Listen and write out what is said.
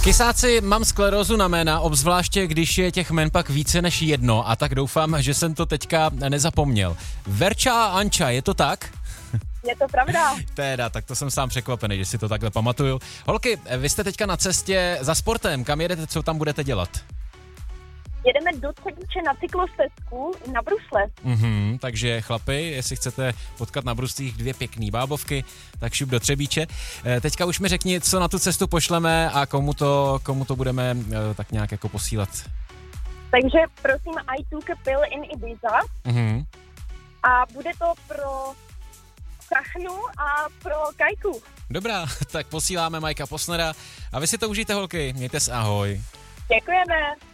Kysáci, mám sklerózu na jména, obzvláště když je těch jmen pak více než jedno, a tak doufám, že jsem to teďka nezapomněl. Verča a Anča, je to tak? Je to pravda. Teda, tak to jsem sám překvapený, že si to takhle pamatuju. Holky, vy jste teďka na cestě za sportem, kam jedete, co tam budete dělat? Jedeme do Třebíče na cyklostezku na brusle. Takže chlapi, jestli chcete potkat na bruslích dvě pěkný bábovky, tak šup do Třebíče. Teďka už mi řekni, co na tu cestu pošleme a komu to budeme tak nějak jako posílat. Takže prosím, I took a pill in Ibiza. A bude to pro Kachnu a pro Kajku. Dobrá, tak posíláme Majka Posnera a vy si to užijte, holky. Mějte se, ahoj. Děkujeme.